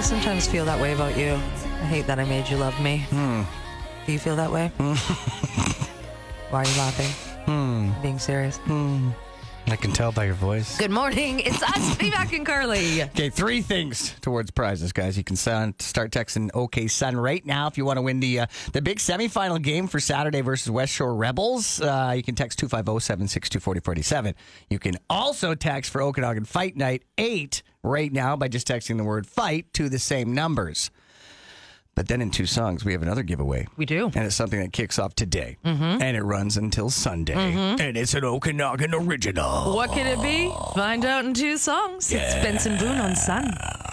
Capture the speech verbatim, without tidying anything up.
sometimes feel that way about you. I hate that I made you love me. Hmm. Do you feel that way? Why are you laughing? Hmm. Being serious? Hmm. I can tell by your voice. Good morning. It's us, P-Mac and Carly. Okay, three things towards prizes, guys. You can sound, start texting OK Sun right now if you want to win the uh, the big semifinal game for Saturday versus West Shore Rebels. Uh, you can text two five zero, seven six two, four zero four seven. You can also text for Okanagan Fight Night eight right now by just texting the word fight to the same numbers. But then in two songs, we have another giveaway. We do. And it's something that kicks off today. Mm-hmm. And it runs until Sunday. Mm-hmm. And it's an Okanagan original. What could it be? Find out in two songs. Yeah. It's Benson Boone on Sun.